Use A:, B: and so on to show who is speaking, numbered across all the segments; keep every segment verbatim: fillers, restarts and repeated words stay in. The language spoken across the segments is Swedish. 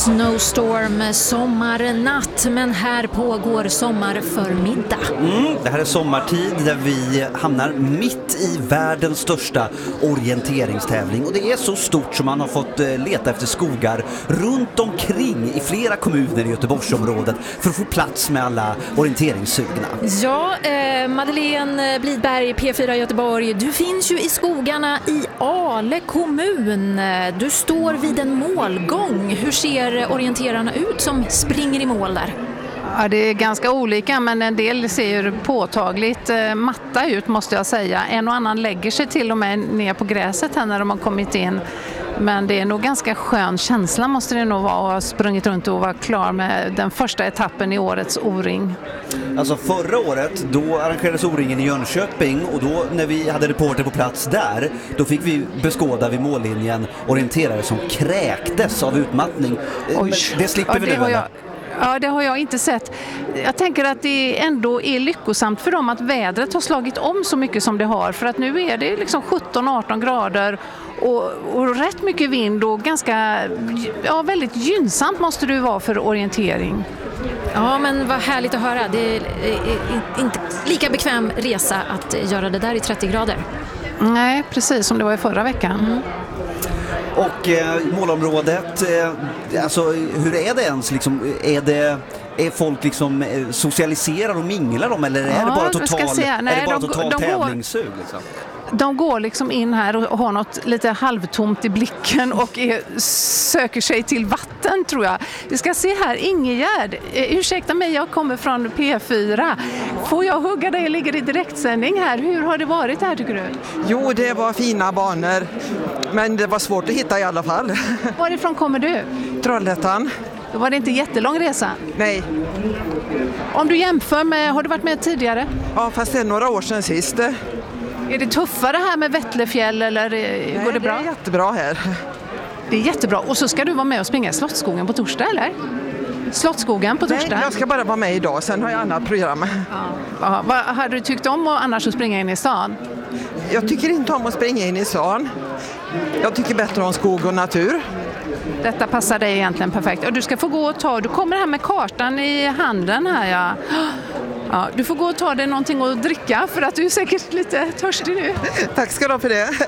A: Snowstorm, sommarnatt, men här pågår sommarförmiddag.
B: Mm, det här är sommartid där vi hamnar mitt i världens största orienteringstävling. Och det är så stort som man har fått leta efter skogar runt omkring i flera kommuner i Göteborgsområdet för att få plats med alla orienteringssugna.
A: Ja, eh, Madeleine Blidberg, P fyra Göteborg, du finns ju i skogarna i Ale kommun. Du står vid en målgång. Hur ser orienterarna ut som springer i mål där?
C: Ja, det är ganska olika, men en del ser påtagligt eh, matta ut, måste jag säga. En och annan lägger sig till och med ner på gräset här när de har kommit in. Men det är nog ganska skön känsla, måste det nog vara, att ha sprungit runt och vara klar med den första etappen i årets O-ring.
B: Alltså förra året, då arrangerades O-ringen i Jönköping, och då när vi hade reporter på plats där, då fick vi beskåda vid mållinjen orienterare som kräktes av utmattning.
C: Oj.
B: Men det slipper
C: Ja,
B: vi
C: det
B: nu,
C: har
B: eller?
C: jag... Ja, det har jag inte sett. Jag tänker att det ändå är lyckosamt för dem att vädret har slagit om så mycket som det har. För att nu är det liksom sjutton arton grader och, och rätt mycket vind och ganska, ja, väldigt gynnsamt måste det vara för orientering.
A: Ja, men vad härligt att höra. Det är inte lika bekväm resa att göra det där i trettio grader.
C: Nej, precis som det var i förra veckan. Mm.
B: Och eh, målområdet, eh, alltså hur är det ens liksom, är det är folk liksom eh, socialiserar och minglar dem, eller är
C: ja,
B: det bara total,
C: Nej,
B: är det bara
C: de,
B: total
C: de
B: tävlingssug liksom?
C: De går liksom in här och har något lite halvtomt i blicken och är, söker sig till vatten, tror jag. Vi ska se här, Ingegärd, eh, ursäkta mig, jag kommer från P fyra. Får jag hugga dig, ligger i direktsändning här? Hur har det varit här, tycker du?
D: Jo, det var fina banor, men det var svårt att hitta i alla fall.
C: Varifrån kommer du?
D: Trollhättan.
C: Då var det inte jättelång resa?
D: Nej.
C: Om du jämför med, har du varit med tidigare?
D: Ja, fast det är några år sedan sist.
C: Är det tuffare här med Vettlefjäll, eller
D: Nej,
C: går det bra?
D: Det är jättebra här. Det
C: är jättebra. Och så ska du vara med och springa i Slottsskogen på torsdag, eller? Slottsskogen på torsdag?
D: Nej, jag ska bara vara med idag, sen har jag annat program.
C: Ja. Vad hade du tyckt om att annars att springa in i stan?
D: Jag tycker inte om att springa in i stan. Jag tycker bättre om skog och natur.
C: Detta passar dig egentligen perfekt. Och du ska få gå och ta, du kommer här med kartan i handen här, ja. Ja, du får gå och ta dig någonting att dricka för att du är säkert lite törstig nu.
D: Tack ska du ha för det.
C: Ja,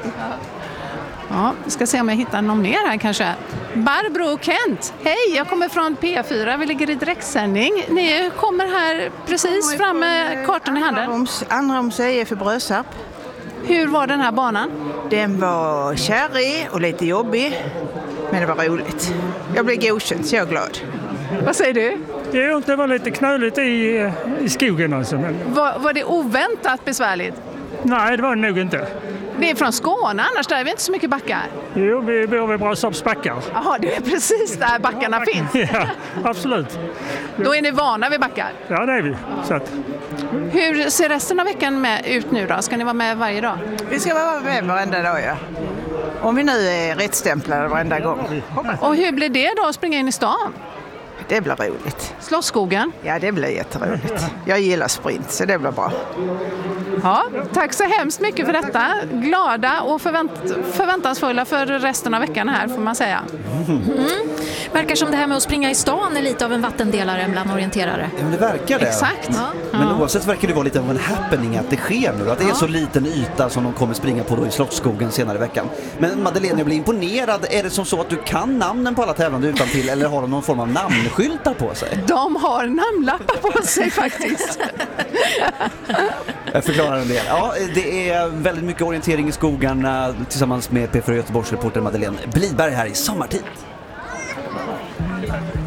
C: ja, vi ska se om jag hittar någon mer här kanske. Barbro och Kent, hej, jag kommer från P fyra, vi ligger i direktsändning. Ni kommer här precis fram med kartan i handen.
E: Andra om sig är för Brösarp.
C: Hur var den här banan?
E: Den var kärrig och lite jobbig, men det var roligt. Jag blev godkänd, så jag är glad.
C: Vad säger du?
F: Jo, det var lite knöligt i, i skogen alltså. Men...
C: Var, var det oväntat besvärligt?
F: Nej, det var det nog inte.
C: Vi är från Skåne, annars där är vi inte så mycket backar.
F: Jo, vi bor vid Brösarps backar.
C: Jaha, det är precis där backarna
F: ja,
C: finns.
F: Ja, absolut.
C: Då är ni vana vid backar?
F: Ja, det är vi. Så att...
C: Hur ser resten av veckan med ut nu då? Ska ni vara med varje dag?
E: Vi ska vara med varenda dag, ja. Om vi nu är rättstämplade varenda gång.
C: Och hur blir det då att springa in i stan?
E: Det blir roligt.
C: Slottsskogen?
E: Ja, det blir jätteroligt. Jag gillar sprint, så det blir bra.
C: Ja, tack så hemskt mycket för detta. Glada och förvänt- förväntansfulla för resten av veckan här, får man säga.
A: Mm. Verkar som det här med att springa i stan är lite av en vattendelare bland orienterare.
B: Ja, men det verkar det.
C: Exakt. Ja.
B: Men oavsett verkar det vara lite av en happening att det sker nu. Att det är
C: ja.
B: så liten yta som de kommer springa på då i Slottsskogen senare i veckan. Men Madeleine, jag blir imponerad. Är det som så att du kan namnen på alla tävlande utan till, eller har de någon form av namnskyltar på sig?
C: De har namnlappar på sig faktiskt.
B: Jag förklarar en del. Ja, det är väldigt mycket orientering i skogarna tillsammans med P fyra Göteborgs reporter Madeleine Blidberg här i sommartid.